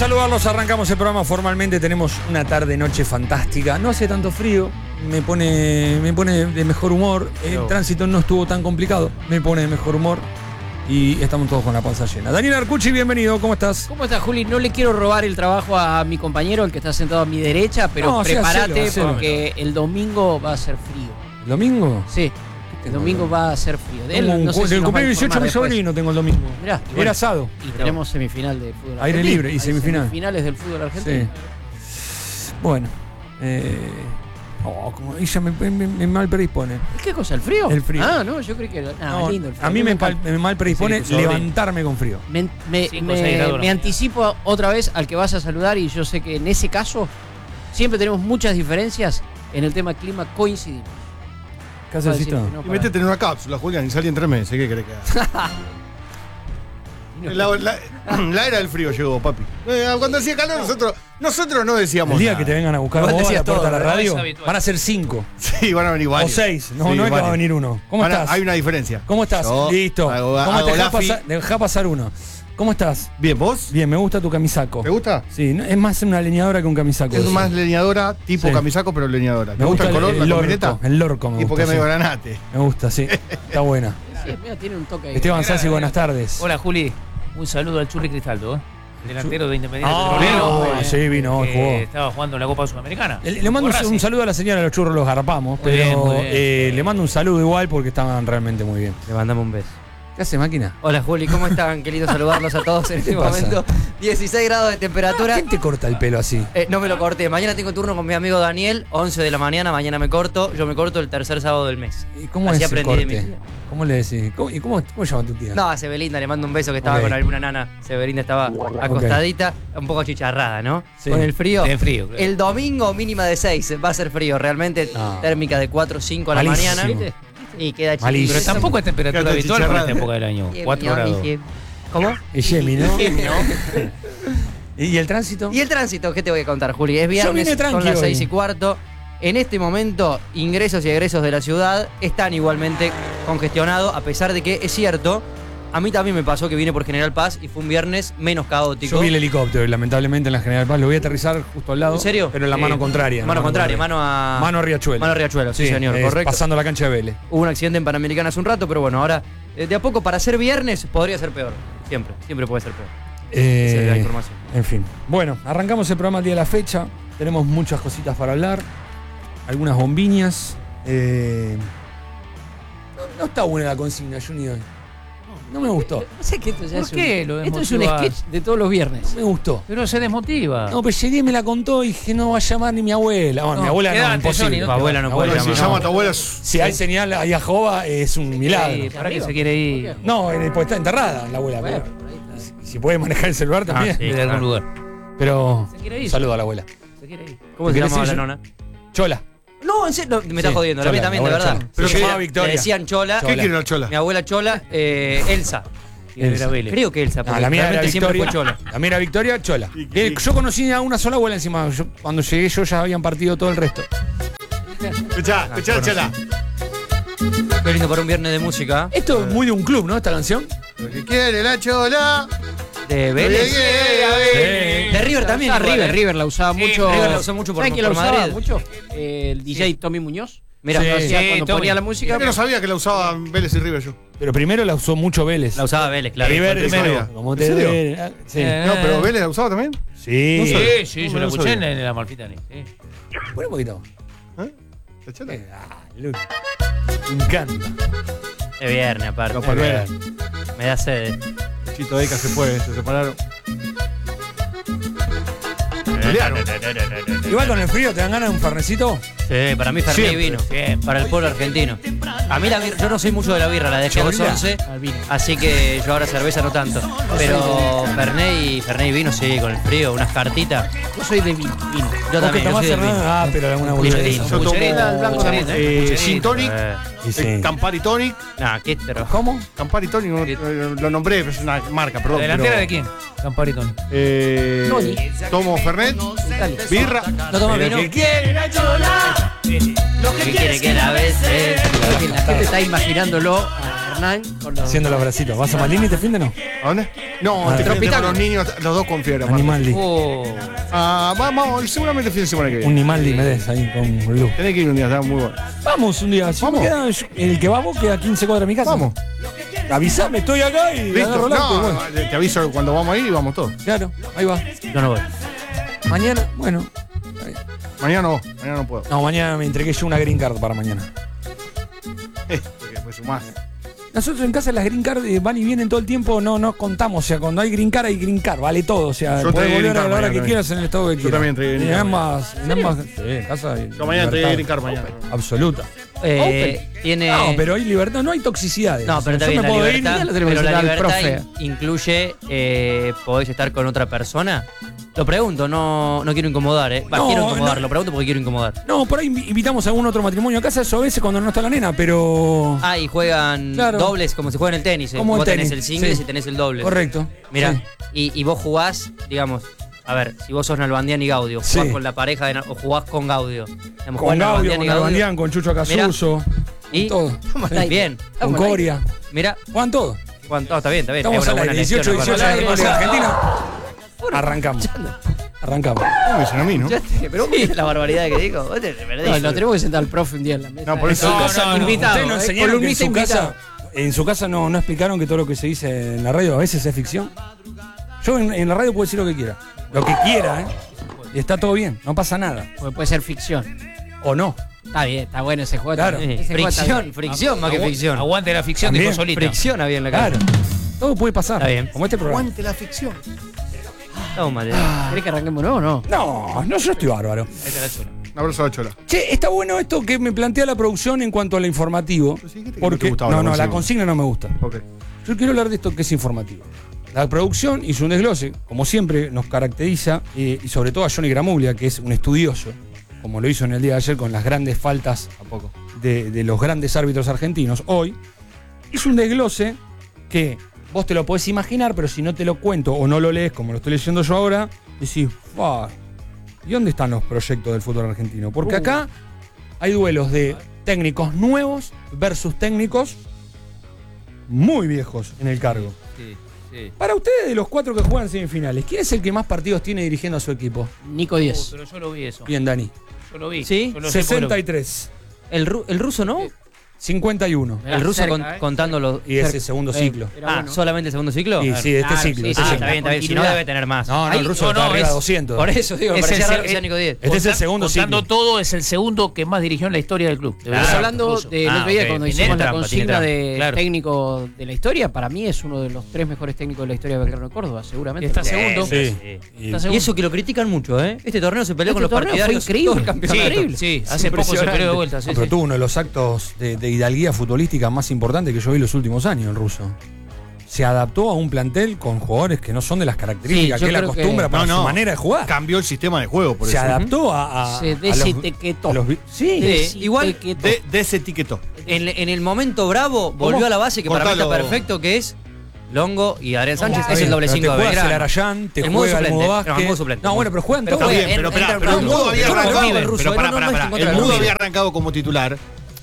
saludarlos, arrancamos el programa formalmente. Tenemos una tarde-noche fantástica. No hace tanto frío, me pone de mejor humor. El tránsito no estuvo tan complicado, me pone de mejor humor. Y estamos todos con la panza llena. Daniel Arcucci, bienvenido, ¿cómo estás? ¿Cómo estás, Juli? No le quiero robar el trabajo a mi compañero, el que está sentado a mi derecha, pero no, prepárate porque el domingo va a ser frío. ¿El domingo? Sí. El domingo va a ser frío. No sé si del cumpleaños 18 mi sobrino tengo el domingo. Mirá, era asado. Y tenemos semifinal de fútbol argentino. Aire libre y semifinal. Semifinales del fútbol argentino. Sí. Bueno. Como ella me mal predispone. ¿Qué cosa? ¿El frío? El frío. Ah, no, yo creí que era lindo el frío. A mí me mal predispone levantarme con frío. Me anticipo otra vez al que vas a saludar y yo sé que en ese caso siempre tenemos muchas diferencias. En el tema clima coincidimos. ¿Qué haces, Cito? Y métete en una cápsula, Julián, y salí en 3 meses. ¿Qué querés que haga? La era del frío llegó, papi. Cuando hacía calor, nosotros no decíamos el día nada. que te vengan a buscar vos a la puerta de la radio, van a ser 5. Sí, van a venir varios. O 6. No, sí, no es que va a venir uno. ¿Cómo estás? Hay una diferencia. ¿Cómo estás? Listo. ¿Cómo te dejá pasar uno? ¿Cómo estás? Bien, ¿vos? Bien, me gusta tu camisaco. ¿Te gusta? Sí, es más una leñadora que un camisaco. Es más leñadora, tipo camisaco, pero leñadora. Me gusta el color, la camioneta? El lorco me gusta. Y porque medio granate. Me gusta, sí. Está buena. Sí, mira, tiene un toque ahí. Esteban Sassi, buenas tardes. Hola, Juli. Un saludo al Churri Cristaldo, delantero de Independiente Petrolero. Sí, vino, jugó. Estaba jugando en la Copa Sudamericana. Le mando un saludo a la señora de los churros, los garpamos. Pero le mando un saludo igual porque estaban realmente muy bien. Le mandamos un beso. ¿Qué hace, máquina? Hola, Juli, ¿cómo están? Qué lindo saludarlos a todos en este momento. 16 grados de temperatura. ¿Quién te corta el pelo así? No me lo corté. Mañana tengo turno con mi amigo Daniel, 11 de la mañana. Mañana me corto. Yo me corto el tercer sábado del mes. ¿Y cómo así es ese aprendí corte? de mi tía. ¿Cómo le decís? ¿Y cómo llama tu tía? No, a Sebelinda le mando un beso que estaba con alguna nana. Sebelinda estaba acostadita, un poco achicharrada, ¿no? Sí. Con el frío. En frío, claro. El domingo mínima de 6. Va a ser frío, realmente. Térmica de 4 o 5 a la mañana. ¿Viste? Y queda Malísimo. Pero tampoco es temperatura habitual para esta época del año. 4 grados. ¿Cómo? Es Yemi, ¿no? ¿Y el tránsito? Y el tránsito, ¿qué te voy a contar, Juli? Es viernes, son las 6:15. En este momento, ingresos y egresos de la ciudad están igualmente congestionados, a pesar de que es cierto, a mí también me pasó que vine por General Paz y fue un viernes menos caótico. Yo vi el helicóptero y lamentablemente en la General Paz lo voy a aterrizar justo al lado. ¿En serio? Pero en la mano contraria. Mano contraria, mano a Riachuelo. Mano a Riachuelo, sí, señor, correcto. Pasando la cancha de Vélez. Hubo un accidente en Panamericana hace un rato, pero bueno, ahora de a poco para ser viernes podría ser peor. Siempre puede ser peor. Esa es la información. En fin. Bueno, arrancamos el programa el día de la fecha. Tenemos muchas cositas para hablar. Algunas bombiñas. No está buena la consigna, Juni, hoy. No me gustó. No sé qué esto ya ¿Por qué lo esto es un desmotivás? sketch de todos los viernes. No me gustó. Pero se desmotiva. No, pero llegué y me la contó y dije, no va a llamar ni mi abuela. Bueno, mi abuela no, imposible. Tu abuela no puede Si llamar. llama a tu abuela. Si hay señal ahí a Jova, es un milagro. ¿Para qué se quiere ir? No, pues está enterrada la abuela. Bueno, Y si puede manejar el celular también. Sí, de algún lugar. Pero Se quiere ir. saludo a la abuela. Se quiere ir. ¿Cómo se llama la nona? Chola. No, en serio, me está Sí, jodiendo, la Chola, mía también, de la abuela verdad. Chola. Pero se llamaba Le Victoria. decían Chola. ¿Qué quiere la chola? Mi abuela Chola, Elsa. Era Vélez. Creo que Elsa, porque La mía era realmente siempre fue Victoria. Chola. La mía era Victoria, Chola. Yo conocí a una sola abuela encima. Cuando llegué yo ya habían partido todo el resto. Escuchá, chola. Qué lindo para un viernes de música. Esto es muy de un club, ¿no? Esta canción. Lo que quiere la chola. De Vélez. Sí. De River también. igual, River la usaba mucho. River la usó mucho por ¿Saben quién la usaba Madrid? mucho? El DJ Tommy Muñoz. Mira, Sí. lo hacía Cuando Tommy. ponía la música. Yo no sabía que la usaban Vélez y River yo. Pero primero la usó mucho Vélez. la usaba Vélez, claro. River no primero. sabía. Como ¿En te serio? ve. Sí. No, pero Vélez la usaba también. Sí. Sí, yo No lo escuché sabía. en la Amalfitani. Sí. Pon un poquito. ¿La chola? Luke. Me encanta. De viernes, aparte. No, Palmera. Me da sed. Chito Deca se fue, se separaron. Pelearon. Igual con el frío, ¿te dan ganas de un fernecito? Sí, para mí Fernet y Siempre, vino. siempre. Para el pueblo argentino. A mí la birra, yo no soy mucho de la birra, la dejé a los Cholera. 11. Así que yo ahora cerveza no tanto. Pero Fernet y vino, sí, con el frío, unas cartitas. Yo soy de vino. Yo también, yo tomás soy del Hernán? vino. Ah, pero alguna boludez. Yo Yo tomo Cucharita, el blanco también, Gin Tonic, Y sí. Campari Tonic. Nah, qué pero. ¿Cómo? Campari Tonic, lo nombré, pero es una marca, perdón. ¿La delantera pero, de quién? Camparito. Toni. Tomo Fernet, birra. ¿No toma vino? ¿Qué quiere que la bese? La gente está imaginándolo a Hernán. Haciendo los bracitos. ¿Vas a Malini este fin de no? ¿A dónde? No, Ah, te Tropical. con los niños, los dos con fiebre. aparte. Animaldi. Vamos, seguramente el fin de semana que Un viene. Nimaldi me des ahí con Lu. Tenés que ir un día, está muy bueno. Vamos un día. Si Vamos. me queda- el que vamos queda a 15 cuadras de mi casa. Vamos. Avisame, estoy acá y Listo. agarro el auto, No, bueno. te aviso cuando vamos ahí y vamos todos. Claro, ahí va. Yo no voy. Mañana, bueno. Mañana no puedo. No, mañana me entregué yo una green card para mañana. Porque después sumás. Nosotros en casa las green card van y vienen todo el tiempo, no nos contamos. O sea, cuando hay green card, vale todo. O sea, Yo podés entregué volver green a card la hora mañana que también. quieras en el estado que Yo quieras. también entregué green Y card. además, sí, en casa. Yo mañana te voy a libertad brincar mañana. absoluta. Tiene. No, pero hay libertad, no hay toxicidades. No, pero Yo también me la puedo ir, libertad, ya lo tenemos pero que la sentar al libertad incluye podés estar con otra persona. Lo pregunto, no quiero incomodar, No, quiero incomodar, no. lo pregunto porque quiero incomodar. No, por ahí invitamos a algún otro matrimonio a casa, eso a veces cuando no está la nena, pero. Ah, y juegan Claro. dobles como si juegan el tenis. Como el Vos tenés tenis, el singles sí. y tenés el doble. Correcto. Mirá, Sí. y vos jugás, digamos, a ver, si vos sos Nalbandián y Gaudio, jugás Sí. con la pareja o jugás con Gaudio. Digamos, Con jugás Gaudio, con y Gaudio. Nalbandián, con Chucho Acasuso, Y todo. Sí, bien. Con Coria. Mira, Juegan todo. está bien, está bien. Estamos Es una al aire, buena 18, lección, 18 aparte. de la Liga Argentina. Arrancamos. Arrancamos. No me dicen a mí, ¿no? Pero la barbaridad que digo, vos te perdés. No, lo tenemos que sentar al profe un día en la mesa. No, por eso. Invitado. ¿Ustedes no enseñaron que columnista en su casa no explicaron que todo lo que se dice en la radio a veces es ficción? Yo en la radio puedo decir lo que quiera. Lo que quiera, ¿eh? Y está todo bien, no pasa nada. Porque puede ser ficción. O no. Está bien, está bueno ese juego. Claro. Ese juego está bien. Fricción más que ficción. Aguante la ficción, También. dijo solita. Fricción había en la cara. Claro. Todo puede pasar. Está bien. Como este programa. Aguante la ficción. Toma, ¿Querés que arranquemos nuevo o no? No, yo estoy bárbaro. Ahí está la chola. Un abrazo a la chola. Che, está bueno esto que me plantea la producción en cuanto a lo informativo. sí, ¿qué te Porque gustaba no, la la consigna? consigna no me gusta. Ok. Yo quiero hablar de esto que es informativo. La producción hizo un desglose, como siempre nos caracteriza, y sobre todo a Johnny Gramuglia, que es un estudioso, como lo hizo en el día de ayer con las grandes faltas de los grandes árbitros argentinos. Hoy hizo un desglose que vos te lo podés imaginar, pero si no te lo cuento o no lo lees como lo estoy leyendo yo ahora, decís, "Fua, ¿y dónde están los proyectos del fútbol argentino?" Porque acá hay duelos de técnicos nuevos versus técnicos muy viejos en el cargo. Sí, sí. Para ustedes, de los 4 que juegan semifinales, ¿quién es el que más partidos tiene dirigiendo a su equipo? Nico 10. Pero yo lo vi eso. Bien, Dani. Yo lo vi. ¿Sí? Yo lo sé porque lo vi. 63. ¿El ruso no? 51. Mirá, El ruso cerca, contando los. Y ese segundo ciclo. Era bueno. ¿Solamente el segundo ciclo? Y sí, este Claro, ciclo. sí, este sí, ciclo. Está bien. Si no continuidad. debe tener más. No, el ruso no, está no, arriba de es- 200. Por eso digo, me Es parecía el- raro que sea Nico 10. Este es el segundo Contando ciclo. todo, es el segundo que más dirigió en la historia del club. De Estás verdad, hablando incluso. del otro día ok. cuando Tiene hicimos la trampa, consigna tiene de trampa, claro. técnico de la historia. Para mí es uno de los 3 mejores técnicos de la historia de Belgrano de Córdoba, seguramente. Está segundo. Sí. Y- Está Y segundo. eso que lo critican mucho, ¿eh? Este torneo se peleó con los torneo fue partidarios. increíble. todo el campeonato. Increíble. Sí, hace poco se impresionante. peleó de vuelta. Sí, pero sí. tuvo uno de los actos de hidalguía futbolística más importantes que yo vi los últimos años, el ruso. Se adaptó a un plantel con jugadores que no son de las características Sí, yo que él creo que- acostumbra para No, su no. manera de jugar. Cambió el sistema de juego, por Se eso. adaptó a Se los- desetiquetó. a los vi- sí. Sí, igual Desetiquetó. en el momento bravo volvió a la base que para mí está Cortalo. perfecto, que es Longo y Adrián Sánchez. Está Es el bien, doble pero 5 te de juegas el Belgrano. Arayán, te El modo juega el suplente. Mudo No, Vázquez. el modo suplente. No, bueno, pero juegan Pero todos. juega Está bien, bien, pero entra espera, pero el Longo, Mudo había entra arrancado. River, ruso, Pero era pará, uno pará, más pará. en contra El de Mudo River. había arrancado como titular.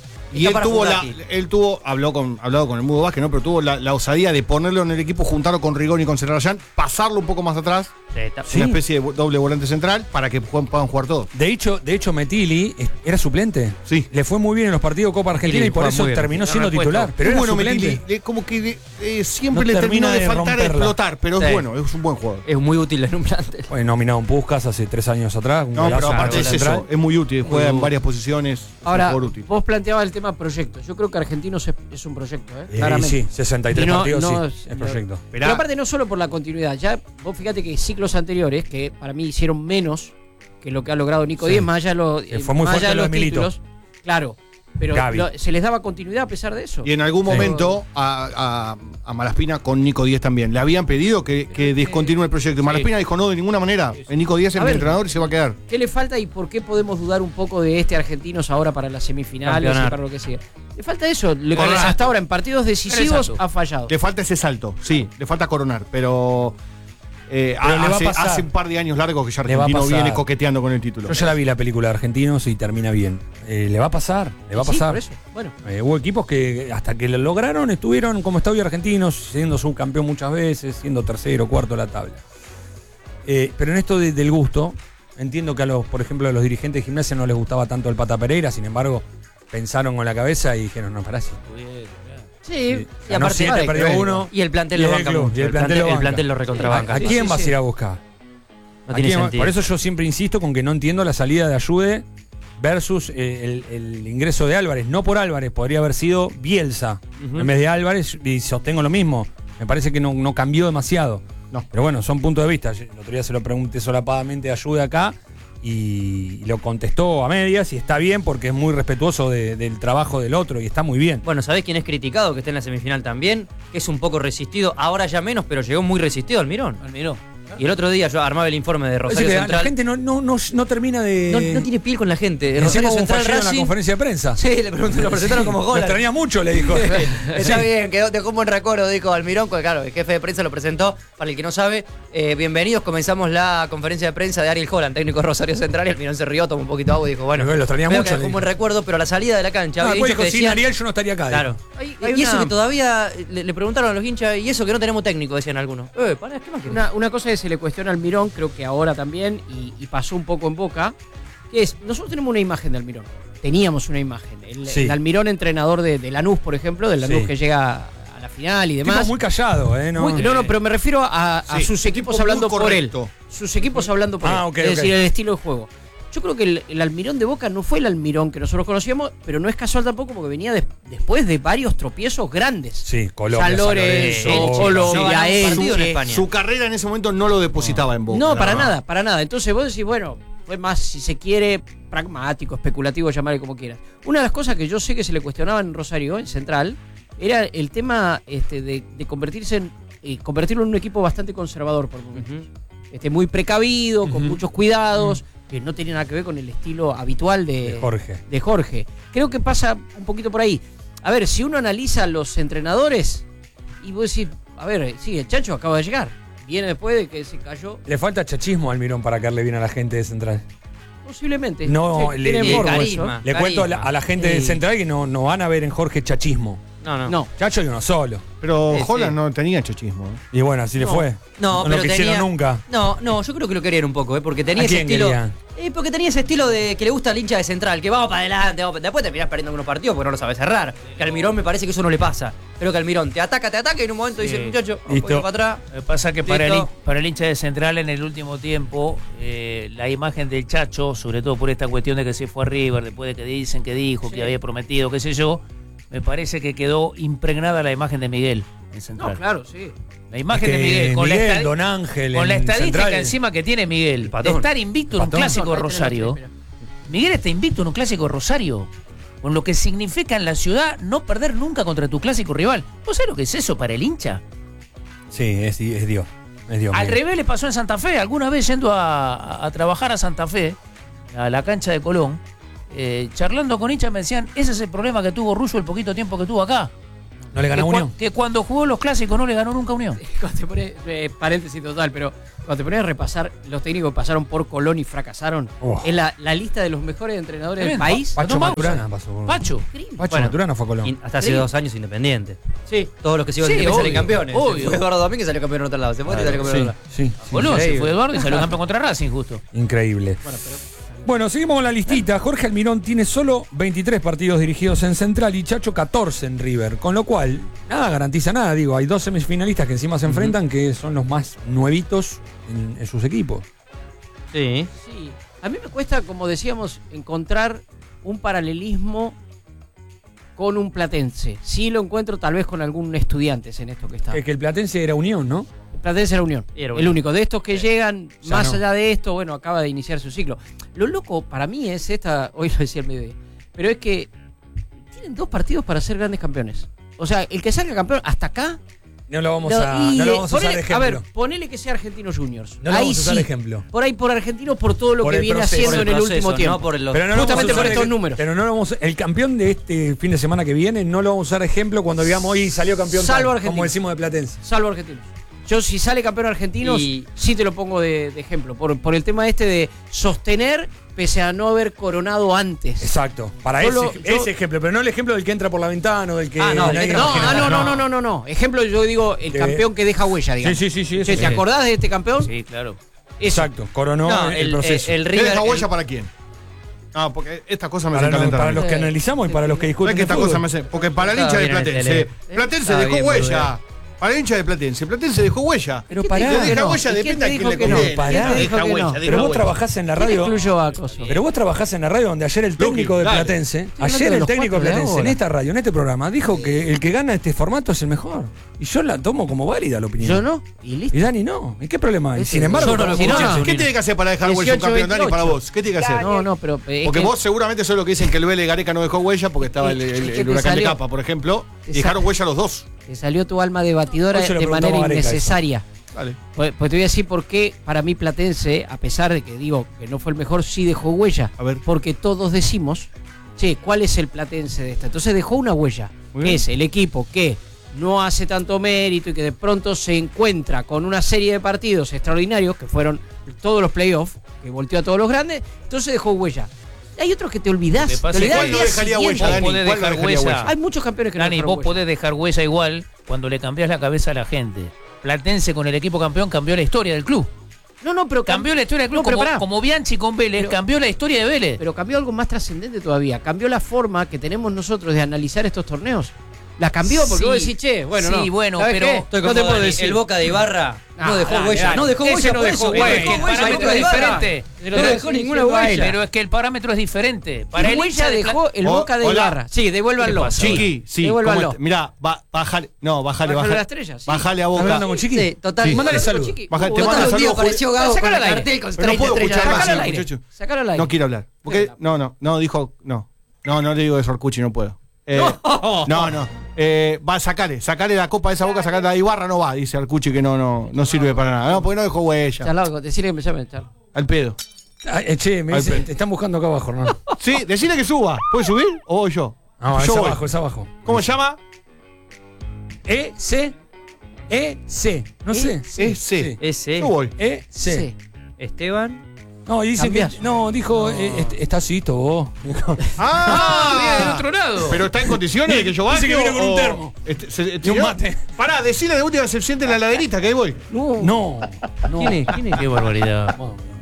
Y Está él para tuvo Fugatti. hablado con el Mudo Vázquez, ¿no? Pero tuvo la osadía de ponerlo en el equipo, juntarlo con Rigoni y con Serrayán, pasarlo un poco más atrás, Sí, está- Sí. una especie de doble volante central, para que puedan jugar todos. De hecho, Metili era suplente. Sí. Le fue muy bien en los partidos de Copa Argentina Metili y por juega eso muy bien. terminó Era siendo repuesto. titular. Pero Es era bueno suplente. Metili, como que siempre No le termina terminó de de faltar de romperla. explotar, pero Sí. es bueno, es un buen jugador. Es muy útil en un plantel. Bueno, nominado en Puskas hace 3 años atrás. un No, golazo pero aparte de es central. eso, es muy útil, juega en útil. varias posiciones, es un Ahora, jugador útil. vos planteabas el tema proyecto. Yo creo que Argentinos es un proyecto, claramente. Sí, 63 Y no- partidos, no sí, es- es proyecto. Pero aparte no solo por la continuidad, ya vos fíjate que ciclos anteriores, que para mí hicieron menos que lo que ha logrado Nico Sí. Díez, más allá de los, Que fue muy más allá fuerte de lo los de Milito. títulos, claro, pero Gavi. se les daba continuidad a pesar de eso. Y en algún Sí. momento a Malaspina con Nico Díez también. Le habían pedido que descontinúe el proyecto. Y Malaspina dijo no, de ninguna manera. Nico Díez es A el ver. entrenador y se va a quedar. ¿Qué le falta y por qué podemos dudar un poco de este Argentinos ahora para las semifinales y Campeonar. para lo que sigue? Le falta eso, lo que Coronar. hasta ahora en partidos decisivos Exacto. ha fallado. Le falta ese salto, sí, le falta coronar, pero Hace un par de años largos que ya Argentino viene coqueteando con el título. Yo ya la vi la película de Argentinos y termina bien. Le va a pasar, le va a pasar. Por eso. Bueno. Hubo equipos que hasta que lo lograron estuvieron como está hoy Argentinos, siendo subcampeón muchas veces, siendo tercero, cuarto de la tabla. Pero en esto del gusto, entiendo que por ejemplo, a los dirigentes de Gimnasia no les gustaba tanto el Pata Pereira, sin embargo, pensaron con la cabeza y dijeron, no, pará, Sí, y aparte perdió uno. Y el plantel lo banca mucho. El plantel lo recontrabanca. ¿A quién vas a ir a buscar? No tiene sentido. Por eso yo siempre insisto con que no entiendo la salida de Ayude versus el ingreso de Álvarez. No por Álvarez, podría haber sido Bielsa en vez de Álvarez, y sostengo lo mismo. Me parece que no cambió demasiado. No. Pero bueno, son puntos de vista. El otro día se lo pregunté solapadamente a Ayude acá y lo contestó a medias y está bien porque es muy respetuoso del trabajo del otro y está muy bien. Bueno, ¿sabés quién es criticado que está en la semifinal también? Que es un poco resistido, ahora ya menos, pero llegó muy resistido Almirón. Y el otro día yo armaba el informe de Rosario Central. La gente no termina de... No tiene piel con la gente. Rosario Central en la conferencia de prensa. Sí, lo presentaron como Holland. Lo extraña mucho, le dijo. Está bien, dejó un buen recuerdo, dijo Almirón. Claro, el jefe de prensa lo presentó. Para el que no sabe, bienvenidos, comenzamos la conferencia de prensa de Ariel Holland, técnico de Rosario Central. Y Almirón se rió, tomó un poquito de agua y dijo, bueno, lo extraña mucho. Dejó un buen recuerdo, pero a la salida de la cancha. Sin Ariel yo no estaría acá. Claro. Y eso que todavía le preguntaron a los hinchas, y eso que no tenemos técnico, decían algunos. ¿Qué más una cosa es se le cuestiona a Almirón, creo que ahora también, y pasó un poco en Boca, que es, nosotros tenemos una imagen de Almirón. Teníamos una imagen. El Almirón entrenador de Lanús, por ejemplo, del Lanús que llega a la final y demás. Tipo muy callado, No, pero me refiero a sus equipos hablando por él. Sus equipos hablando por él. Okay, es decir, el estilo de juego. Yo creo que el Almirón de Boca no fue el Almirón que nosotros conocíamos, pero no es casual tampoco porque venía después de varios tropiezos grandes. Sí, Colombia, San Lorenzo, Colombia, Su carrera en ese momento no lo depositaba en Boca. No, para nada. Entonces vos decís, bueno, fue más, si se quiere, pragmático, especulativo, llamarle como quieras. Una de las cosas que yo sé que se le cuestionaba en Rosario, en Central, era el tema de convertirlo en un equipo bastante conservador por momentos. Muy precavido, con muchos cuidados, que no tenía nada que ver con el estilo habitual de Jorge. Creo que pasa un poquito por ahí. A ver, si uno analiza los entrenadores, y vos decís, a ver, sí, el Chacho acaba de llegar. Viene después de que se cayó. Le falta chachismo a Almirón para caerle bien a la gente de Central. Posiblemente. No, carisma, le cuento a la gente de Central que no van a ver en Jorge chachismo. No. Chacho y uno solo. Pero Holland no tenía chachismo. Y bueno, así le fue. No lo quisieron nunca. No, yo creo que lo querían un poco, porque tenía ese estilo. Porque tenía ese estilo de que le gusta al hincha de Central, que vamos para adelante, después terminás perdiendo algunos partidos porque no lo sabe cerrar. Que Almirón me parece que eso no le pasa. Pero que Almirón te ataca y en un momento dice, muchacho, vamos para atrás. Lo que pasa es que para el hincha de Central en el último tiempo, la imagen del Chacho, sobre todo por esta cuestión de que se fue a River, después de que dicen que dijo, que había prometido, qué sé yo, me parece que quedó impregnada la imagen de Miguel en Central. No, claro, sí. La imagen de Miguel, con Don Ángel, con la estadística Central. Encima que tiene Miguel, de estar invicto en un clásico de Rosario. Miguel está invicto en un clásico de Rosario, con lo que significa en la ciudad no perder nunca contra tu clásico rival. ¿Vos sabés lo que es eso para el hincha? Sí, es Dios. Al revés le pasó en Santa Fe. Alguna vez yendo a trabajar a Santa Fe, a la cancha de Colón, charlando con hinchas me decían, ese es el problema que tuvo Rullo el poquito tiempo que tuvo acá. ¿No le ganó Unión? Que cuando jugó los clásicos no le ganó nunca Unión. Cuando te pones, paréntesis total, pero cuando te pones a repasar los técnicos que pasaron por Colón y fracasaron, es la lista de los mejores entrenadores del país. Pacho Maturana pasó. Pacho Maturana fue a Colón. Hasta hace 2 años Independiente. Sí. Todos los que se iban a salen campeones. Fue Eduardo Domínguez salió campeón en otro lado. Se fue y salió campeón en otro lado. Sí. Se fue Eduardo y salió campeón contra Racing justo. Increíble. Bueno, seguimos con la listita. Jorge Almirón tiene solo 23 partidos dirigidos en Central y Chacho 14 en River. Con lo cual, nada garantiza nada. Digo, hay 2 semifinalistas que encima se enfrentan que son los más nuevitos en sus equipos. Sí. A mí me cuesta, como decíamos, encontrar un paralelismo con un platense. Sí lo encuentro tal vez con algún Estudiantes en esto que está. Es que el platense era Unión, ¿no? El platense era Unión. El único. De estos que llegan, más allá de esto, bueno, acaba de iniciar su ciclo. Lo loco para mí es hoy lo decía el mediodía, pero es que tienen 2 partidos para ser grandes campeones. O sea, el que salga campeón hasta acá... No lo vamos a usar de ejemplo. A ver, ponele que sea Argentinos Juniors. No lo vamos a usar de ejemplo. Por ahí por Argentinos, por todo lo que viene haciendo en el último tiempo. Justamente por estos números. Pero no lo vamos el campeón de este fin de semana que viene no lo vamos a usar de ejemplo cuando digamos hoy salió campeón Salvo Argentinos. como decimos de Platense. Salvo Argentinos. Yo si sale campeón Argentinos, sí te lo pongo de ejemplo, por el tema este de sostener pese a no haber coronado antes. Exacto, para ese ejemplo, pero no el ejemplo del que entra por la ventana o del que... No. Ejemplo, yo digo, el campeón que deja huella, digamos. Sí. ¿Te acordás de este campeón? Sí, claro. Exacto, coronó el proceso. El ¿Qué River, deja huella para quién? Ah, porque estas cosas me para, hacen calentar. para los que analizamos y para los que discuten. Que esta cosa me hace, porque para el hincha de Platense, Platense dejó huella. Para el hincha de Platense dejó huella. Pero pará. Le deja huella, depende a quién le conviene. Deja huella. Pero vos trabajás en la radio. Pero vos trabajás en la radio donde ayer el técnico de Platense, en esta radio, en este programa, dijo que el que gana este formato es el mejor. Y yo la tomo como válida la opinión. Yo no. Y listo. Y Dani no. ¿Y qué problema hay? Sin embargo, ¿qué tiene que hacer para dejar huella un campeón, Dani, para vos? ¿Qué tiene que hacer? No, pero. Porque vos seguramente sos lo que dicen que el Vélez Gareca no dejó huella porque estaba el huracán de Capa, por ejemplo. Y dejaron huella los dos. Te salió tu alma debatidora de manera innecesaria. Vale. Pues te voy a decir por qué para mí Platense, a pesar de que digo que no fue el mejor, sí dejó huella. A ver. Porque todos decimos, che, ¿cuál es el Platense de esta? Entonces dejó una huella, que es el equipo que no hace tanto mérito y que de pronto se encuentra con una serie de partidos extraordinarios, que fueron todos los playoffs, que volteó a todos los grandes, entonces dejó huella. Hay otros que te olvidás. ¿Cuál no dejaría huella, Dani? ¿Cuál dejar huella? Hay muchos campeones que Dani, no dejaron vos huella. podés dejar huella igual cuando le cambiás la cabeza a la gente. Platense con el equipo campeón cambió la historia del club. No, pero cambió la historia del club, como Bianchi con Vélez, cambió la historia de Vélez. Pero cambió algo más trascendente todavía. Cambió la forma que tenemos nosotros de analizar estos torneos. La cambió porque vos decís, che, bueno, sí, no. bueno, pero no te puedo decir. El Boca de Ibarra no dejó huella. No dejó huella, no dejó huella. El parámetro es diferente. No dejó ninguna huella. Pero es que el parámetro es diferente. Para el huella dejó el Boca de Ibarra. Sí, devuélvanlo. Chiqui, sí. Devuélvanlo. Mirá, bájale. No, bájale. La estrella, sí. Bájale a Boca. ¿Hablando con Chiqui? Sí, total. Mándale salud. Te mando un día saludos. apareció Gabo con el cartel con 30 estrellas. Muchacho. Sacalo al aire. No quiero hablar. Porque no, dijo no. No le digo eso al Cuchi, no puedo. No. Sacale la copa de esa Boca, sacale la Ibarra, no va, dice Arcuchi que no sirve para nada. No, porque no dejó huella. Charlado, decirle que me llame, Charlo. Al pedo. Che, me dicen, te están buscando acá abajo, ¿no? Sí, decirle que suba. ¿Puede subir o voy yo? No, yo es abajo. ¿Cómo se llama? E-C. No sé. Yo voy. E-C. Esteban. No, y dice que. No, dijo, está así, vos. Bien, del otro lado. ¿Pero está en condiciones de que yo vaya? Dice que viene con un termo. Y un mate. Pará, decirle de última se siente en la laderita, que ahí voy. No. ¿Quién es? Qué barbaridad.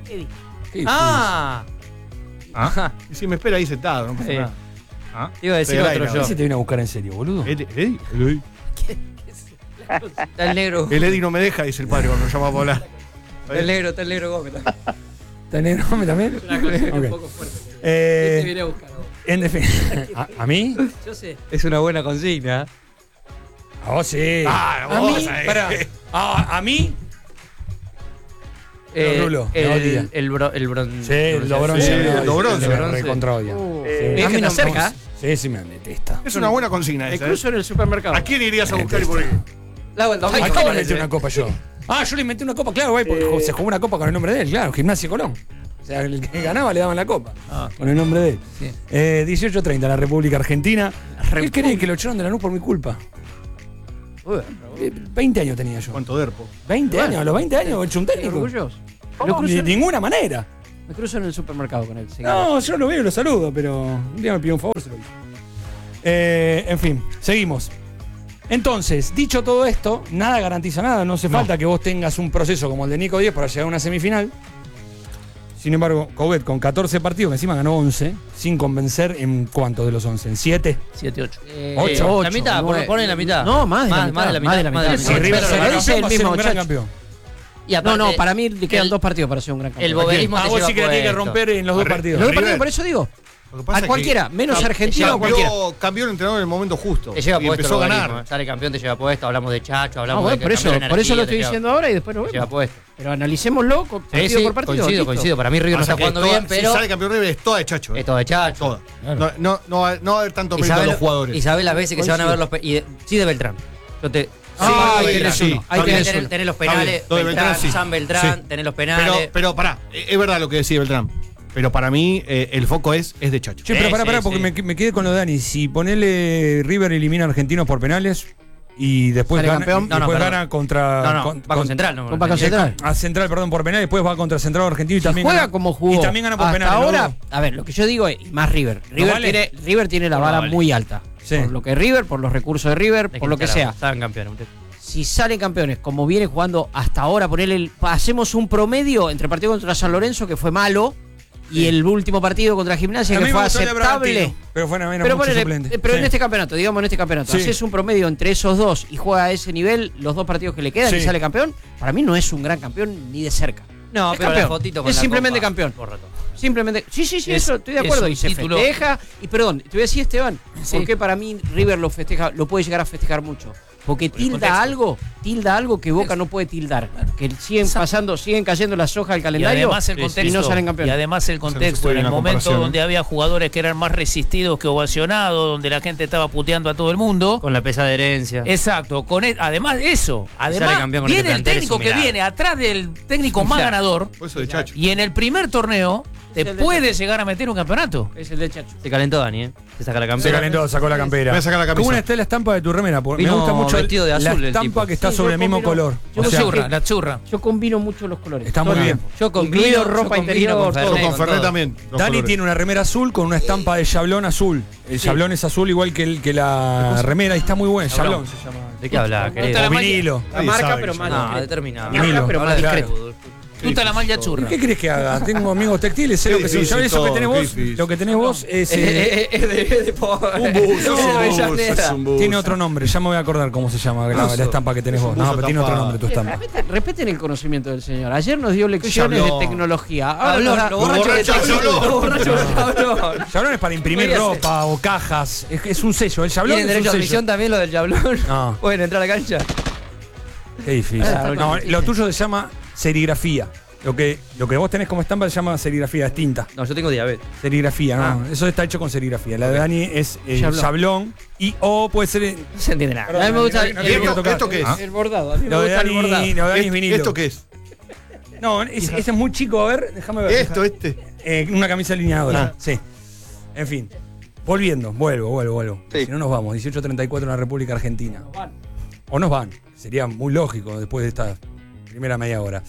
Y si me espera ahí sentado, no pasa nada. Iba a decir otro yo. ¿Ese te viene a buscar en serio, boludo? ¿Eddie? Está el negro. El Eddie no me deja, dice el padre cuando llama para hablar. Está el negro Gómez. ¿Está el negro Gómez también? Una cosa un poco fuerte. Te viene a buscar. En definitiva. ¿A mí? Yo sé. Es una buena consigna. A vos sí. ¿A mí? ¿A mí? Rulo, el bronce. Sí, lo bronce. Recontra odia. A mí no cerca. Sí, me detesta. Es una buena consigna esa. Incluso en el supermercado. ¿A quién irías a buscar y por qué? La vuelta. ¿A quién le inventé una copa yo? yo le inventé una copa, claro, güey, porque se jugó una copa con el nombre de él, claro, Gimnasia Colón. O sea, el que ganaba le daban la copa. Con el nombre de él. Sí. 18:30, la República Argentina. ¿Qué crees que lo echaron de la NUS por mi culpa? 20 años tenía yo. ¿Cuánto derpo? 20 años, a los 20 años he hecho un técnico. De ninguna manera. Me cruzo en el supermercado con él. No, yo lo veo y lo saludo, pero un día me pidió un favor, se lo hizo. En fin, seguimos. Entonces, dicho todo esto, nada garantiza nada. No hace falta que vos tengas un proceso como el de Nico Díez para llegar a una semifinal. Sin embargo, Coudet con 14 partidos, que encima ganó 11, sin convencer en ¿cuántos de los 11? ¿En 7? 7, 8. 8. La mitad, ponen la mitad. No, más de la mitad. Si River se lo dice el mismo gran campeón. Y aparte, no, para mí le quedan 2 partidos para ser un gran campeón. El boberismo te vos sí que la tiene que romper en los 2 partidos. Los 2 partidos, por eso digo. A cualquiera, menos argentino o cualquiera. Cambió el entrenador en el momento justo. Te lleva y puesto. Empezó a ganar. Sale campeón, te lleva puesto. Hablamos de Chacho, hablamos de. Por eso lo estoy diciendo ahora y después lo vemos. Lleva puesto. Pero analicémoslo partido por partido. Coincido. Para mí River no está jugando bien, pero. Si sale campeón River es toda de Chacho. Es todo de Chacho. Toda. No va a haber tanto mérito a los jugadores. Y sabés las veces que se van a ver los. Sí, de Beltrán. Yo te. Tenés los penales. San Beltrán, tenés los penales. Pero pará, es verdad lo que decía Beltrán. Pero para mí el foco es de Chacho. Che, pero pará, porque me quedé con lo de Dani. Si ponele River elimina a Argentinos por penales, y después ¿Sale gana, campeón? después gana contra. Va con Central, ¿no? Va con Central. A Central, perdón, por penal, después va contra Central Argentino y también juega gana, como jugó. Y también gana por hasta penal. ahora, a ver, lo que yo digo es, y más River. River tiene la vara muy alta. Sí. Por lo que River, por los recursos de River, por lo que sea. Estaban campeones. Si salen campeones, como viene jugando hasta ahora, hacemos un promedio entre partido contra San Lorenzo, que fue malo, y el último partido contra Gimnasia, que fue aceptable. Pero fue pero en este campeonato, Sí. haces un promedio entre esos dos y juega a ese nivel los dos partidos que le quedan y sale campeón. Para mí no es un gran campeón ni de cerca. No, es pero campeón. la fotito con es la simplemente copa. campeón. Correcto. Simplemente. Sí, eso estoy de acuerdo. Y se título. festeja. Y perdón, te voy a decir, Esteban, ¿por qué para mí River lo festeja, lo puede llegar a festejar mucho? Porque tilda algo que Boca no puede tildar. Que siguen cayendo las hojas del calendario y además el contexto, y no salen campeones. Y además el contexto, en el momento donde había jugadores que eran más resistidos que ovacionados, donde la gente estaba puteando a todo el mundo. Con la pesada herencia. Exacto, además eso, viene el técnico que viene atrás del técnico más ganador, y en el primer torneo te puede llegar a meter un campeonato. Es el de Chacho. Se calentó Dani, Se saca la campera. Se calentó, sacó la campera. Voy a sacar la camisa. ¿Cómo está la estampa de tu remera? Porque me Vino gusta mucho vestido de azul la el estampa tipo. que está Sí, sobre yo el mismo combino- color. yo O sea, La churra. Yo combino mucho los colores. Está muy Todo el bien. tiempo. Yo combino Incluido ropa con interior, Fernet, todo. Yo con Fernet todo. también. los Dani colores. tiene una remera azul con una estampa de Jablón azul. El Jablón es azul igual que la remera y está muy buena. Jablón se llama. ¿De qué habla, querido? O vinilo. La marca, sabe pero que más No, discreta. determinado. Vinilo. pero más Claro. discreto. Tú estás la malla churra. ¿Qué querés que haga? Tengo amigos textiles, sé lo que son. difícil ¿Sabés eso que todo, tenés qué vos? difícil. Lo que tenés vos es. Un bus, es un bus. Tiene otro nombre, ya me voy a acordar cómo se llama la estampa que tenés vos. No, pero tiene otro nombre tu estampa. Respeten el conocimiento del señor. Ayer nos dio lecciones de Jablón. tecnología. Ahora Habló, nos da- lo borracho de Jablón. Lo borracho de Jablón. Jablón es para imprimir ropa o cajas. Es un sello. El Jablón ¿Tienen es un derecho a sello. admisión también lo del Jablón? No. ¿Pueden entrar a la cancha? Qué difícil. No, lo tuyo se llama serigrafía. Lo que vos tenés como estampa se llama serigrafía, es tinta. No, yo tengo diabetes. Serigrafía, no. Eso está hecho con serigrafía. La de Dani es Jablón y o puede ser. No se entiende nada. A mí me gusta No el, quiero tocar. ¿Esto qué es? el bordado. A mí me Lo de gusta el bordado. Dani, lo de Dani es vinilo. ¿Esto qué es? No, ese es muy chico. A ver, déjame ver. Esto, Una camisa alineadora. Sí. En fin. Volviendo, vuelvo. Si no nos vamos, 18:34 en la República Argentina. O nos van. Sería muy lógico después de esta primera media hora.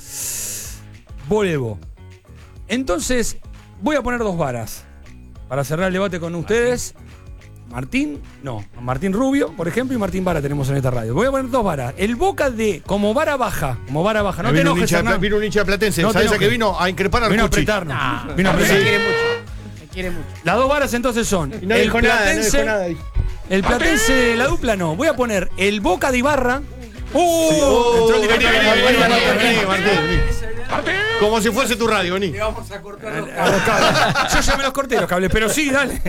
Vuelvo. Entonces, voy a poner dos varas para cerrar el debate con ustedes. Martín Rubio, por ejemplo, y Martín Vara tenemos en esta radio. Voy a poner dos varas. El Boca como vara baja. No te vino enojes, Hernán. un hincha de Platense. No te ¿Sabes a qué enojes. vino? A increpar al Vino a Cuchi. apretarnos. Me apretar. quiere mucho. Me quiere mucho. Las dos varas entonces son Y no dijo nada, no dijo nada. el Platense, la dupla no. Voy a poner el Boca de Ibarra. Entró el director. Vení, Martín. Como si fuese tu radio, vení. Yo ya me los corté los cables, pero sí, dale.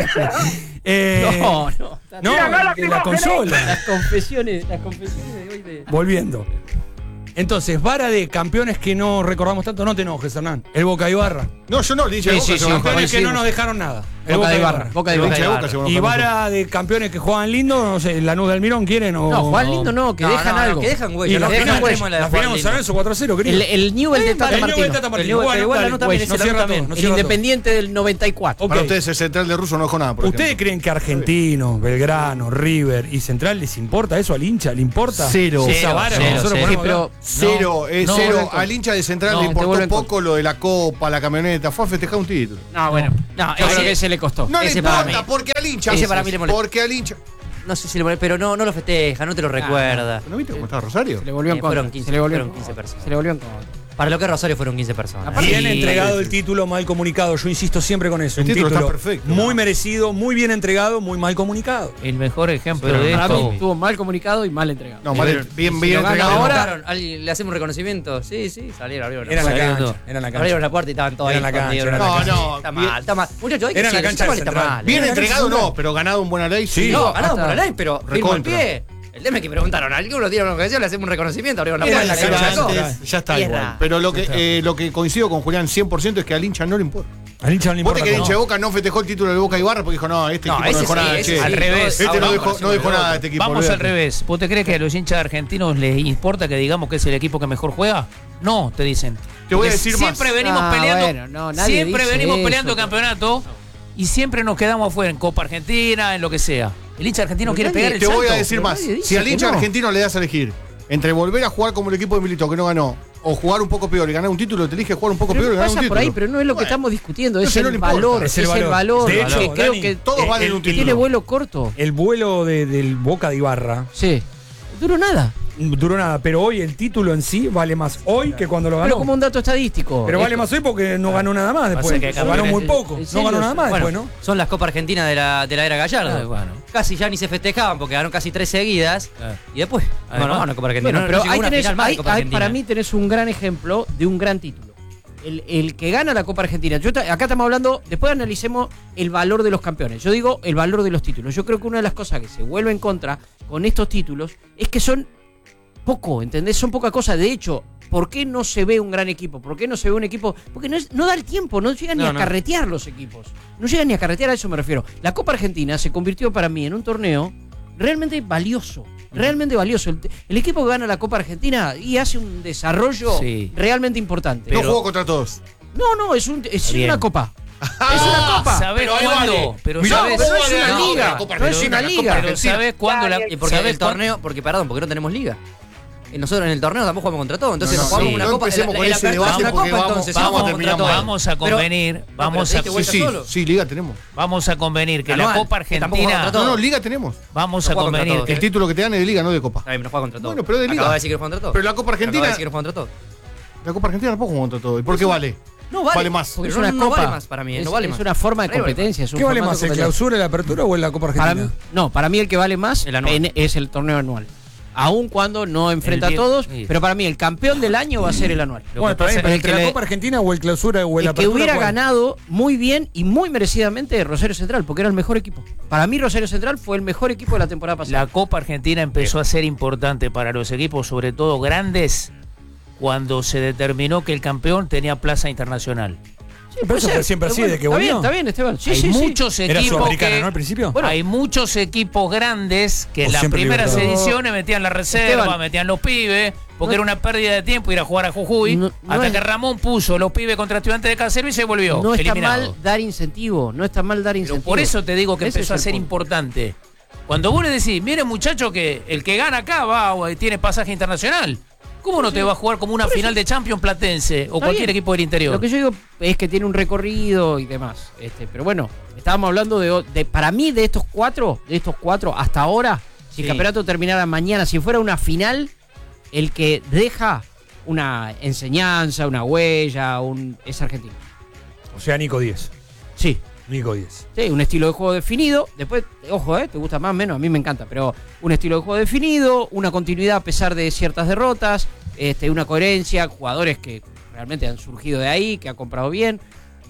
No. No, la consola. Las confesiones de hoy de. Volviendo. Entonces, vara de campeones que no recordamos tanto, no te enojes, Hernán. El Boca de Ibarra. No, yo no, le dije Sí, sí, Campeones que no nos dejaron nada. El Boca de Ibarra. Boca de Boca. Y vara de campeones que juegan lindo, no sé, Lanús del Mirón quieren o. No, Juan Lindo no, que dejan algo. Que dejan Y huella. la Que dejan huella. final San Lorenzo 4-0, querido. El Newell de Tata El Newell de Martino. Tata Martino. El Newell, Bueno, igual dale, no también, güey, ese no cierra también. todo, no El cierra todo. Independiente del 94. Ok. Para ustedes el central de Russo no dejó nada. por ¿Ustedes ejemplo. creen que Argentinos, Belgrano, River y Central les importa eso al hincha? ¿Le importa? Cero. Esa vara que Cero, nosotros cero. ponemos Sí, pero Cero, No, cero. Al hincha de Central No, le te importó vuelven poco lo de la copa, la camioneta. Fue a festejar un título. no, bueno. No, Yo creo ese- que ese le costó. No le Ese para importa, mí. porque al hincha. Ese para mí le molesta. Porque al hincha. No sé si le molesta, pero no lo festeja, no te lo recuerda. ¿No viste cómo está Rosario? Se le volvió en contra. Fueron 15, Se le volvió fueron en 15 contra. personas. Se le volvió en contra. Para lo que es Rosario fueron 15 personas. Aparte- Bien Sí. entregado el título, mal comunicado. Yo insisto siempre con eso. El Un título título está perfecto. muy merecido, muy bien entregado, muy mal comunicado. El mejor ejemplo Pero de Para esto. mí estuvo mal comunicado y mal entregado. No, mal, bien Si lo gana entregado. ahora- ¿Le hacemos un reconocimiento? Sí, salieron, abrieron Era en la Saliendo. cancha. Era en la Abrieron cancha. la puerta y estaban todos Era ahí. en la cancha, escondidos. era en la cancha. No, Está bien- mal, está mal. Muchachos, hay que Era en la decirlo, cancha está de mal, está Central. mal. Bien Era entregado cancha no, pero ganado en buena ley. Sí. No, ganado Hasta- por la ley, pero firmo el Recontra. pie. El tema es que preguntaron, alguno tiene una organización, le hacemos un reconocimiento, abrieron la Era puerta, en la le cancha sacó. antes. Ya está Tierra. igual. Pero lo que coincido con Julián 100% es que al hincha no le importa. Al hincha no le Vos importa. te que el cómo. hincha de Boca no festejó el título de Boca Ibarra porque dijo, no, este No, equipo no ese dejó sí, nada, ese che. sí. Al revés. Este no Ahora, dejó nada, este equipo. Vamos al olvídate. revés. ¿Vos te crees que a los hinchas argentinos les importa que digamos que es el equipo que mejor juega? No, te dicen. Te voy a Porque decir más. siempre venimos Ah, peleando. bueno, no, nadie siempre dice venimos eso, peleando pero- campeonato y siempre nos quedamos afuera en Copa Argentina, en lo que sea. El hincha argentino quiere pegar el Te salto. voy a decir más. Si al hincha argentino le das a elegir entre volver a jugar como el equipo de Milito que no ganó, o jugar un poco peor y ganar un título, te elige jugar un poco peor y ganar un pasa título. por ahí, pero no es lo que estamos discutiendo, es Entonces no el le importa. valor. Es el valor. De hecho, que creo Dani, que todos valen un título. tiene vuelo corto. El vuelo del Boca de Ibarra Sí. Duró nada. duró nada, pero hoy el título en sí vale más hoy que cuando lo ganó. Pero como un dato estadístico. Pero vale más hoy porque no ganó nada más después. que O ganó muy poco. ¿En No serio? ganó nada más Bueno, después, ¿no? son las Copas Argentinas de la era Gallardo. Bueno. Casi ya ni se festejaban porque ganaron casi 3 seguidas. Y después, Además, bueno, Copa Argentina. Bueno, pero llegó ahí una tenés, final más de Copa Argentina. para mí tenés un gran ejemplo de un gran título. El que gana la Copa Argentina. Acá estamos hablando, después analicemos el valor de los campeones. Yo digo el valor de los títulos. Yo creo que una de las cosas que se vuelve en contra con estos títulos es que son poco, ¿entendés? Son poca cosa. De hecho, ¿por qué no se ve un gran equipo? ¿Por qué no se ve un equipo? Porque no da el tiempo, no llegan ni a carretear los equipos. No llegan ni a carretear, a eso me refiero. La Copa Argentina se convirtió para mí en un torneo realmente valioso. Realmente valioso. El equipo que gana la Copa Argentina y hace un desarrollo realmente importante. No jugó contra todos. No, es una copa. Es una copa. ¿Sabés cuándo? Pero No, sabés. pero no es una liga. No es una liga. Pero ¿sabés cuándo la.? Y porque ¿sabés el torneo, porque no tenemos liga. Nosotros en el torneo tampoco jugamos contra todo, entonces nos jugamos una no copa. empecemos con ese debate porque vamos a convenir. Sí, liga tenemos. Vamos a convenir que la Copa Argentina. No, liga tenemos. Vamos a convenir que el título que te dan es de liga, no de copa. También nos juega contra todo. Bueno, pero de liga. Acaba de decir que nos juega contra todo. Pero la Copa Argentina. Acaba de decir que nos juega contra todo. La Copa Argentina tampoco juega contra todo. ¿Y por qué vale? No vale más. Porque es una no copa. vale más para mí. No vale más. Es una forma de competencia. ¿Qué vale más, el clausura, la apertura o la Copa Argentina? Para mí el que vale más es el torneo anual. Aun cuando no enfrenta a todos, pero para mí el campeón del año va a ser el anual. Bueno, ¿entre la Copa Argentina o el clausura o el apertura? Que hubiera ganado muy bien y muy merecidamente Rosario Central, porque era el mejor equipo. Para mí Rosario Central fue el mejor equipo de la temporada pasada. La Copa Argentina empezó a ser importante para los equipos, sobre todo grandes, cuando se determinó que el campeón tenía plaza internacional. Pero eso fue siempre así, de que volvió. Está bien, Esteban. Hay muchos Era equipos sudamericana, ¿no? Al principio. Bueno, hay muchos equipos grandes que en las primeras ediciones metían la reserva, Esteban, metían los pibes, porque era una pérdida de tiempo ir a jugar a Jujuy, hasta que Ramón puso los pibes contra Estudiantes de Caseros y se volvió. No está eliminado. mal dar incentivo, Pero por eso te digo que empezó a ser importante. Cuando vos le decís, mire muchacho que el que gana acá tiene pasaje internacional. ¿Cómo no te va a jugar como una final de Champions Platense o cualquier equipo del interior? Lo que yo digo es que tiene un recorrido y demás. Pero bueno, estábamos hablando de para mí de estos cuatro hasta ahora, si el campeonato terminara mañana, si fuera una final, el que deja una enseñanza, una huella, es argentino. O sea, Nico 10. Sí. Nico 10. Sí, un estilo de juego definido. Después, ojo, te gusta más o menos, a mí me encanta, pero un estilo de juego definido, una continuidad a pesar de ciertas derrotas, una coherencia, jugadores que realmente han surgido de ahí, que ha comprado bien.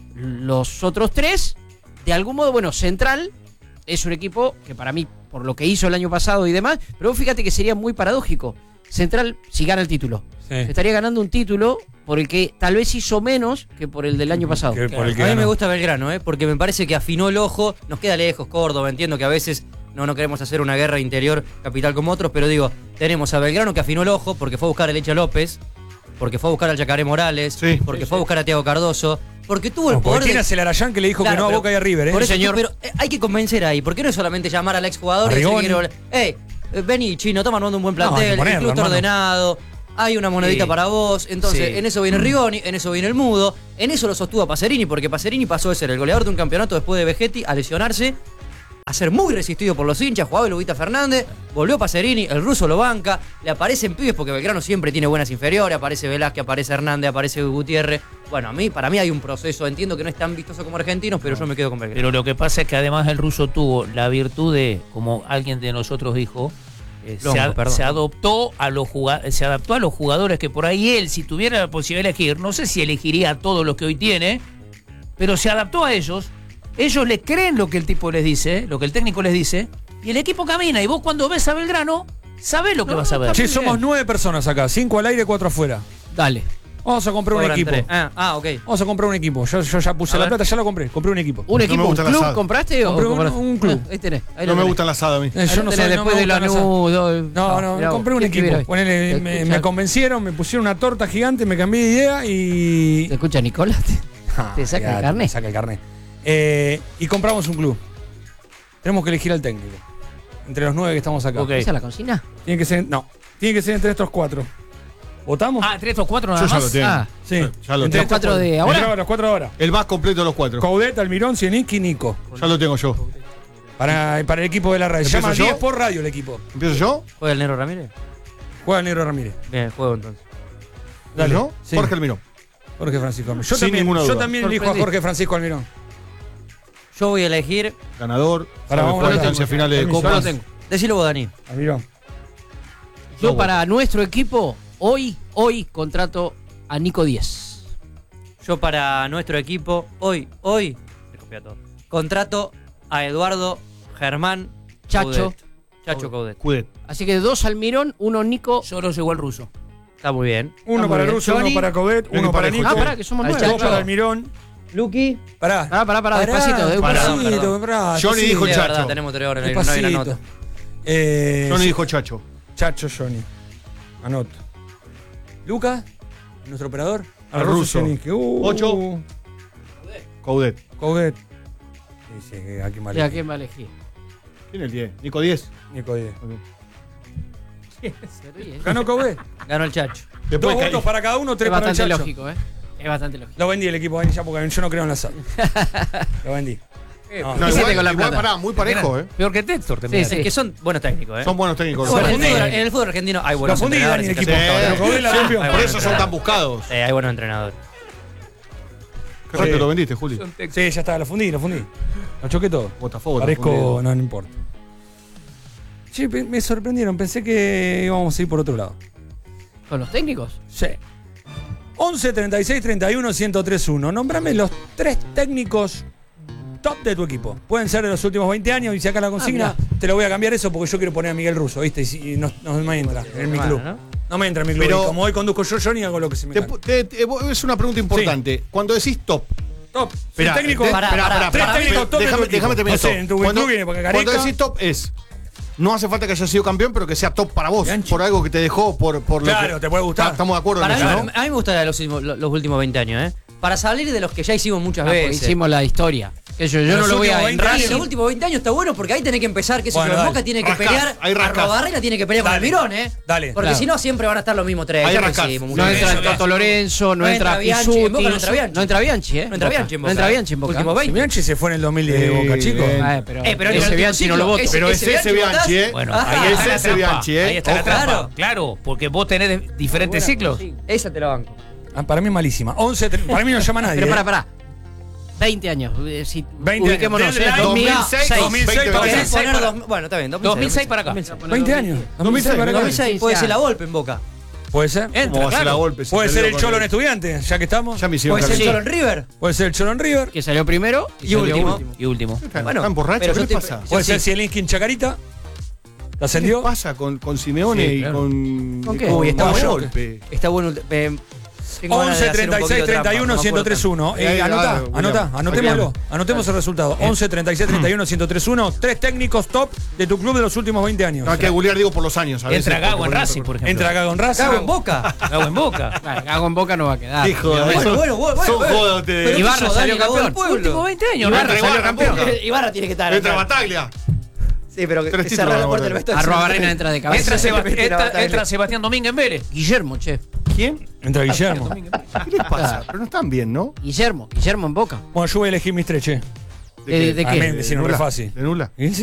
Los otros tres, de algún modo, bueno, Central es un equipo que para mí, por lo que hizo el año pasado y demás, pero fíjate que sería muy paradójico. Central, si gana el título, estaría ganando un título por el que tal vez hizo menos que por el del año pasado. A mí me gusta Belgrano, porque me parece que afinó el ojo. Nos queda lejos Córdoba, entiendo que a veces no queremos hacer una guerra interior capital como otros, pero digo, tenemos a Belgrano que afinó el ojo porque fue a buscar a Lecha López, porque fue a buscar al Yacaré Morales, porque fue a buscar a Tiago Cardoso, porque tuvo el poder. Tiene el Arayán que le dijo que no a Boca y a River, Por eso, señor. Pero hay que convencer ahí, porque no es solamente llamar al exjugador y decir, vení, Chino, estamos armando un buen plantel, el club está ordenado, hay una monedita para vos. Entonces, en eso viene Rigoni, en eso viene el Mudo, en eso lo sostuvo a Pacerini, porque Pacerini pasó de ser el goleador de un campeonato después de Vegetti a lesionarse, a ser muy resistido por los hinchas, jugaba Lubita Fernández, volvió Pacerini, el ruso lo banca, le aparecen pibes porque Belgrano siempre tiene buenas inferiores, aparece Velázquez, aparece Hernández, aparece Gutiérrez. Bueno, para mí hay un proceso, entiendo que no es tan vistoso como Argentinos, pero yo me quedo con Belgrano. Pero lo que pasa es que además el ruso tuvo la virtud de, como alguien de nosotros dijo, se adaptó a los jugadores que por ahí él, si tuviera la posibilidad de elegir, no sé si elegiría a todos los que hoy tiene, pero se adaptó a ellos. Ellos le creen lo que el tipo les dice, lo que el técnico les dice, y el equipo camina. Y vos cuando ves a Belgrano, sabés lo que vas a ver. Che, somos 9 personas acá, 5 al aire, 4 afuera. Dale. Vamos a comprar un equipo. Ok. Vamos a comprar un equipo. Yo ya puse la plata, ya lo compré. Compré un equipo. ¿Un equipo? ¿Un club compraste o un club? Ahí tenés. No me gusta el asado a mí. Yo no sé, después de la nudo. No, compré un equipo. Ponele, me convencieron, me pusieron una torta gigante, me cambié de idea y. ¿Te escucha Nicolás? ¿Te saca el carnet? Saca el carnet. Y compramos un club. Tenemos que elegir al técnico. entre los 9 que estamos acá. Ok. ¿Esa es la consigna? Tiene que ser entre estos 4. ¿Votamos? Ah, entre estos 4 nada Yo ya más. lo tengo. Ah, sí. Ya lo Entre tengo. ¿Los 4 de ahora? Entre los 4 ahora. El más completo de los 4. Coudet, Almirón, Zielinski, Nico. Ya lo tengo yo. Para el equipo de la radio. Se llama ¿Empiezo yo? 10 por radio el equipo. ¿Empiezo yo? ¿Juega el Negro Ramírez? Juega el Negro Ramírez. Bien, juego entonces. Dale. ¿No? Sí. Jorge Almirón. Jorge Francisco Almirón. Sin ninguna Yo duda. también elijo a Jorge Francisco Almirón. Yo voy a elegir. Ganador. Para, vamos por a instancia ver. finales de Yo lo Copas. tengo. Decilo vos, Dani. Almirón. Yo para nuestro equipo, hoy contrato a Nico 10. Yo para nuestro equipo, hoy, me copia todo. Contrato a Eduardo Germán Chacho. Coudet. Chacho Coudet. Cudet. Así que 2 Almirón, 1 Nico. Yo lo llevo al ruso. Está muy bien. Uno muy para bien. Russo, uno Johnny. para Coudet, uno para parejo, Nico. Ah, pará, que somos Al 9. Dos para Almirón. Luqui. Pará. Pará, despacito. Despacito, pará. Johnny sí, dijo Sí, Chacho. de verdad, tenemos 3 horas, no hay una nota. Johnny dijo Chacho. Chacho Johnny. Anoto. Luca, nuestro operador. Al ruso. 8. Coudet. Coudet. Sí, aquí mal. ¿A quién me elegí? ¿Quién es el 10? Nico 10. Nico 10. Se ríe. Ganó Coudet. Ganó el Chacho. Dos Después votos para cada uno, 3 Es para el bastante Chacho. lógico, Es bastante lógico. Lo vendí el equipo ya porque yo no creo en la sal. Lo vendí. No, No, hiciste igual, con la igual, plata? pará, muy parejo, Peor que Textor te Sí, Es que son buenos técnicos, Son buenos técnicos. Bueno, los en, dos. en el fútbol argentino hay Lo buenos fundí, Dani, entrenadores. el hay equipo. que aceptarlo. Pero Coudet la rompió. Hay Por buenos eso son tan buscados. hay buenos entrenadores. Qué rápido lo vendiste, Juli. Sí, ya está, lo fundí. Lo choqué todo. Botafogo. Parezco, no importa. Sí, me sorprendieron. Pensé que íbamos a ir por otro lado. ¿Con los técnicos? Sí. 11 36 31 1031. Nómbrame los 3 técnicos top de tu equipo. Pueden ser de los últimos 20 años y si acá la consigna, te lo voy a cambiar eso porque yo quiero poner a Miguel Russo, ¿viste? Y no me entra en mi club. No me entra en mi club. Pero- Y como hoy conduzco yo, Johnny, hago lo que se me cante. Es una pregunta importante. Cuando decís top. Top. Espera, técnico. pará, Tres técnicos top de tu Déjame equipo. terminar No sé, esto. en tu club viene porque Cuando Gareca. decís top es. No hace falta que haya sido campeón, pero que sea top para vos. Bianchi. Por algo que te dejó, por lo Claro, que. te puede gustar. Estamos de acuerdo en Para eso, mí, ¿no? a mí me gusta los últimos 20 años, Para salir de los que ya hicimos muchas Porque veces. hicimos la historia. Que yo no Los lo voy a últimos 20 en Y en Racing. los últimos 20 años está bueno porque ahí tenés que empezar, que Bueno, el dale. Boca tiene que Rascás, pelear, ahí rascás. Arrobarrena tiene que pelear con Dale. Almirón, Dale. Porque Claro. si no siempre van a estar los mismos tres. Ahí Ya lo rascás. hicimos No muchas entra veces. el Toto Lorenzo, no entra Bianchi, en Boca no entra Pisuti. Bianchi. No entra Bianchi, No entra Bianchi en Boca. No entra Bianchi en Boca. Últimos 20. Bianchi se fue en el 2010 de Boca, chicos. Pero pero ese en el Bianchi no lo ciclo, voto. Pero es ese Bianchi, Bueno, Ah, ahí está ese la es trampa. Bianchi, Ahí está la Ojo. trampa. Claro. Claro, porque vos tenés diferentes ciclos. Esa te la banco. Para mí es malísima. 11, para mí no llama nadie. Pero ¿eh? pará. 20 años. 20 ubiquémonos, años. Desde 2006, 2006 para para acá. acá. Poner bueno, está bien. 2006 para acá. 20 años. 2006 para acá. 2006 puede ser la golpe en Boca. Puede ser. ¿Cómo va a ser la golpe? Si Puede ser perdió el con Cholo en Estudiantes, ya que estamos. Ya me hicieron Puede ser cargar. Cholo en River. Puede ser el Cholo en River. Que salió primero Y último. Y último. ¿Están borrachos? pero ¿Qué yo les te- pasa? Puede Sí. ser Zielinski en Chacarita. ¿Te ¿Qué ascendió? les pasa con Simeone Sí, y claro. con. ¿Con y qué? Uy, está con bueno. golpe? Está bueno. Tengo ganas 11 de hacer un 36 poquito de trampa, 31 no me acuerdo 1031. Anotá, Anotá, anotémoslo. Anotemos el resultado. 11 36 31 1031. 3 técnicos top de tu club de los últimos 20 años. No hay que googlear, digo, por los años. a veces, Entra Gago porque en Racing, por ejemplo. Entra acá con Racing. Cago en Boca. Gago en Boca. Gago en Boca no va a quedar. Hijo de Bueno. Son jodas Pero ustedes. Ibarra eso, salió Dani, la voz del campeón. pueblo. Últimos 20 años. Ibarra Ibarra salió Ibarra, campeón. Ibarra tiene que estar. Entra acá. Bataglia. Sí, pero Tres que títulos cerrar la van a puerta del guardar. vestuario. Arrobarena entra de cabeza. Entra Sebastián Domínguez en Vélez. Guillermo, che. ¿Quién? Entra Guillermo. ¿Qué les pasa? Pero no están bien, ¿no? Guillermo en Boca. Bueno, yo voy a elegir mis 3, che. ¿De Ah, qué? Méndez, si no, re nula. fácil. ¿De nula? ¿Y?